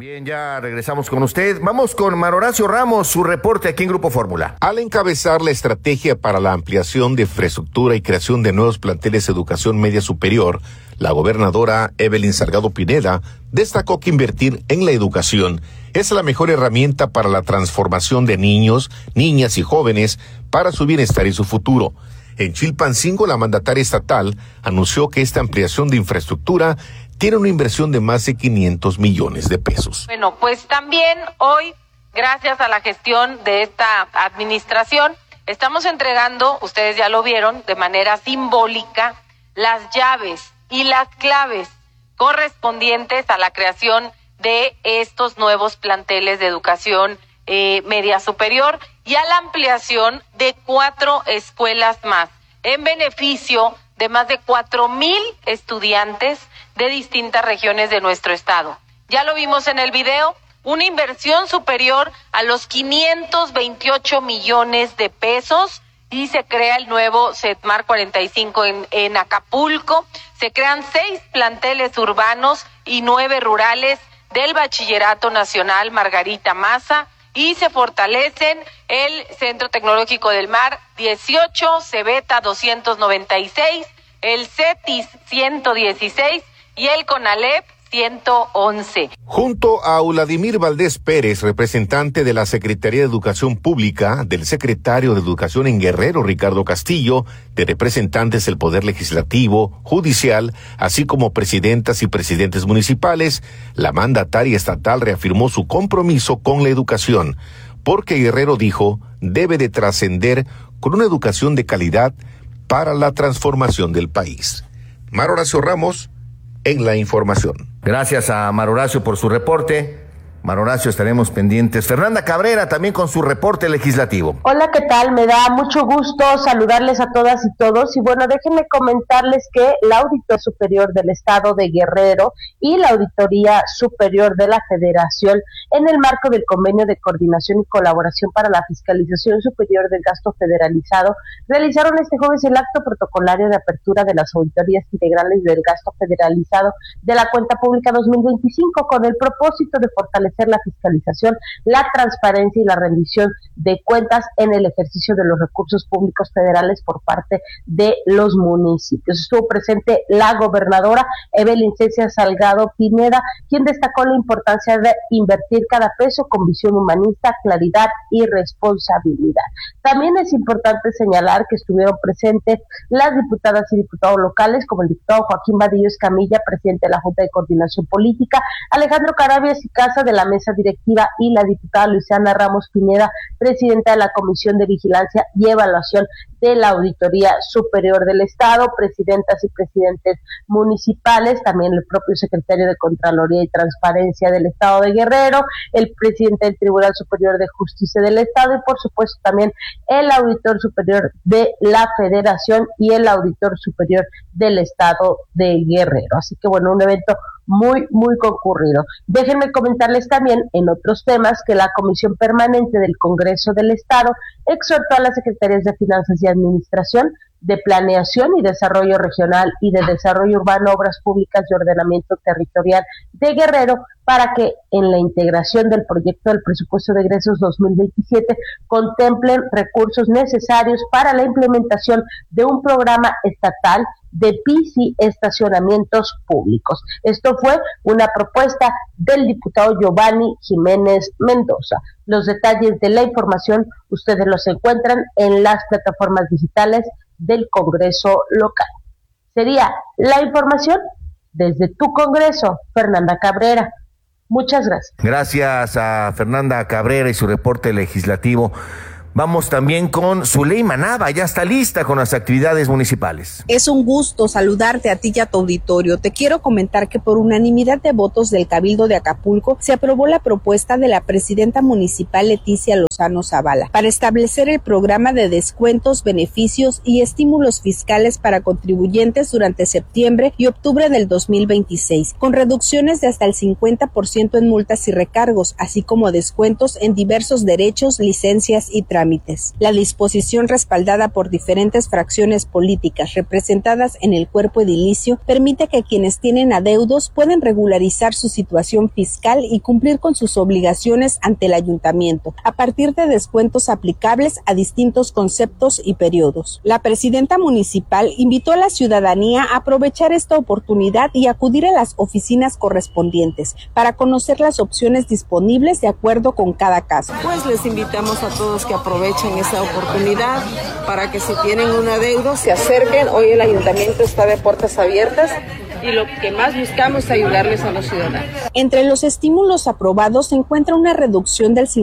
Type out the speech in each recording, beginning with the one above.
Bien, ya regresamos con usted. Vamos con Mar Horacio Ramos, su reporte aquí en Grupo Fórmula. Al encabezar la estrategia para la ampliación de infraestructura y creación de nuevos planteles de educación media superior, la gobernadora Evelyn Salgado Pineda destacó que invertir en la educación es la mejor herramienta para la transformación de niños, niñas y jóvenes para su bienestar y su futuro. En Chilpancingo, la mandataria estatal anunció que esta ampliación de infraestructura tiene una inversión de más de 500 millones de pesos. Bueno, pues también hoy, gracias a la gestión de esta administración, estamos entregando, ustedes ya lo vieron, de manera simbólica, las llaves y las claves correspondientes a la creación de estos nuevos planteles de educación media superior y a la ampliación de 4 escuelas más, en beneficio de más de 4,000 estudiantes de distintas regiones de nuestro estado. Ya lo vimos en el video, una inversión superior a los 528 millones de pesos y se crea el nuevo CETMAR 45 en Acapulco. Se crean 6 planteles urbanos y 9 rurales del Bachillerato Nacional Margarita Maza y se fortalecen el Centro Tecnológico del Mar 18, Cebeta 296, el CETIS 116 y el CONALEP 111. Junto a Vladimir Valdés Pérez, representante de la Secretaría de Educación Pública, del secretario de Educación en Guerrero, Ricardo Castillo, de representantes del Poder Legislativo, Judicial, así como presidentas y presidentes municipales, la mandataria estatal reafirmó su compromiso con la educación, porque Guerrero, dijo, debe de trascender con una educación de calidad para la transformación del país. Mar Horacio Ramos, en la información. Gracias a Mar Horacio por su reporte. Mar Horacio, estaremos pendientes. Fernanda Cabrera también con su reporte legislativo. Hola, ¿qué tal? Me da mucho gusto saludarles a todas y todos. Y bueno, déjenme comentarles que la Auditoría Superior del Estado de Guerrero y la Auditoría Superior de la Federación, en el marco del Convenio de Coordinación y Colaboración para la Fiscalización Superior del Gasto Federalizado, realizaron este jueves el acto protocolario de apertura de las auditorías integrales del gasto federalizado de la cuenta pública 2025 con el propósito de fortalecer la fiscalización, la transparencia y la rendición de cuentas en el ejercicio de los recursos públicos federales por parte de los municipios. Estuvo presente la gobernadora Evelyn Salgado Pineda, quien destacó la importancia de invertir cada peso con visión humanista, claridad y responsabilidad. También es importante señalar que estuvieron presentes las diputadas y diputados locales, como el diputado Joaquín Vadillo Escamilla, presidente de la Junta de Coordinación Política, Alejandro Carabias y Casa de la mesa directiva y la diputada Luciana Ramos Pineda, presidenta de la Comisión de Vigilancia y Evaluación de la Auditoría Superior del Estado, presidentas y presidentes municipales, también el propio secretario de Contraloría y Transparencia del Estado de Guerrero, el presidente del Tribunal Superior de Justicia del Estado y por supuesto también el auditor superior de la Federación y el auditor superior del Estado de Guerrero. Así que bueno, un evento muy concurrido. Déjenme comentarles también en otros temas que la Comisión Permanente del Congreso del Estado exhortó a las Secretarías de Finanzas y Administración, de Planeación y Desarrollo Regional y de Desarrollo Urbano, Obras Públicas y Ordenamiento Territorial de Guerrero para que en la integración del proyecto del presupuesto de egresos 2027 contemplen recursos necesarios para la implementación de un programa estatal de bici estacionamientos públicos. Esto fue una propuesta del diputado Giovanni Jiménez Mendoza. Los detalles de la información ustedes los encuentran en las plataformas digitales del Congreso local. Sería la información desde tu Congreso, Fernanda Cabrera. Muchas gracias. Gracias a Fernanda Cabrera y su reporte legislativo. Vamos también con Zuleima Nava, ya está lista con las actividades municipales. Es un gusto saludarte a ti y a tu auditorio. Te quiero comentar que por unanimidad de votos del Cabildo de Acapulco se aprobó la propuesta de la presidenta municipal Leticia Lozano Zavala para establecer el programa de descuentos, beneficios y estímulos fiscales para contribuyentes durante septiembre y octubre del 2026, con reducciones de hasta el 50% en multas y recargos, así como descuentos en diversos derechos, licencias y trámites. trámites. La disposición respaldada por diferentes fracciones políticas representadas en el cuerpo edilicio permite que quienes tienen adeudos puedan regularizar su situación fiscal y cumplir con sus obligaciones ante el ayuntamiento, a partir de descuentos aplicables a distintos conceptos y periodos. La presidenta municipal invitó a la ciudadanía a aprovechar esta oportunidad y acudir a las oficinas correspondientes para conocer las opciones disponibles de acuerdo con cada caso. Pues les invitamos a todos que aprovechen esta oportunidad para que si tienen un adeudo se acerquen. Hoy el ayuntamiento está de puertas abiertas y lo que más buscamos es ayudarles a los ciudadanos. Entre los estímulos aprobados se encuentra una reducción del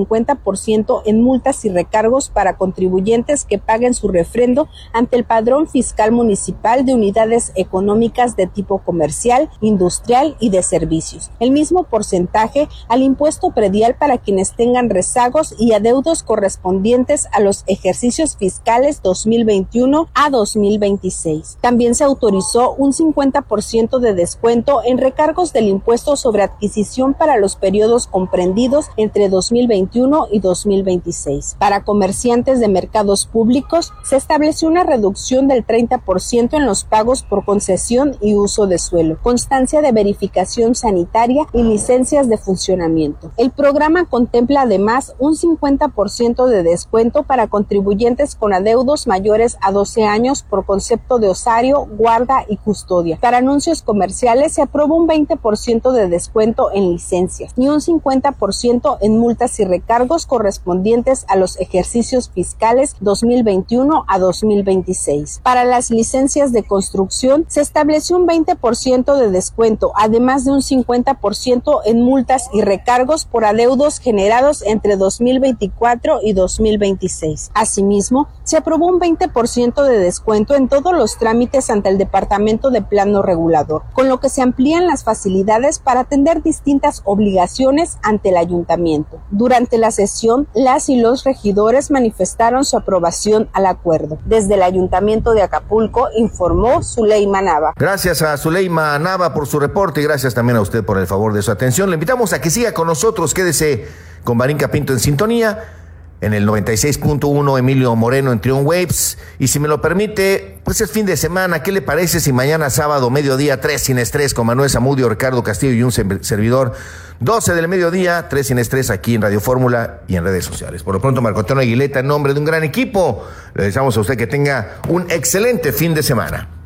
50% en multas y recargos para contribuyentes que paguen su refrendo ante el Padrón Fiscal Municipal de unidades económicas de tipo comercial, industrial y de servicios. El mismo porcentaje al impuesto predial para quienes tengan rezagos y adeudos correspondientes a los ejercicios fiscales 2021 a 2026. También se autorizó un 50% de descuento en recargos del impuesto sobre adquisición para los periodos comprendidos entre 2021 y 2026. Para comerciantes de mercados públicos, se estableció una reducción del 30% en los pagos por concesión y uso de suelo, constancia de verificación sanitaria y licencias de funcionamiento. El programa contempla además un 50% de descuento para contribuyentes con adeudos mayores a 12 años por concepto de osario, guarda y custodia. Para anuncios comerciales se aprobó un 20% de descuento en licencias y un 50% en multas y recargos correspondientes a los ejercicios fiscales 2021 a 2026. Para las licencias de construcción se estableció un 20% de descuento, además de un 50% en multas y recargos por adeudos generados entre 2024 y 2026. Asimismo, se aprobó un 20% de descuento en todos los trámites ante el Departamento de Plano Regulador, con lo que se amplían las facilidades para atender distintas obligaciones ante el ayuntamiento. Durante la sesión, las y los regidores manifestaron su aprobación al acuerdo. Desde el Ayuntamiento de Acapulco informó Zuleima Nava. Gracias a Zuleima Nava por su reporte y gracias también a usted por el favor de su atención. Le invitamos a que siga con nosotros. Quédese con Marín Pinto en sintonía. En el 96.1 Emilio Moreno en Trion Waves. Y si me lo permite, pues es fin de semana. ¿Qué le parece si mañana sábado, mediodía, 3 sin estrés con Manuel Zamudio, Ricardo Castillo y un servidor? 12 del mediodía, 3 sin estrés aquí en Radio Fórmula y en redes sociales. Por lo pronto, Marco Antonio Aguileta, en nombre de un gran equipo, le deseamos a usted que tenga un excelente fin de semana.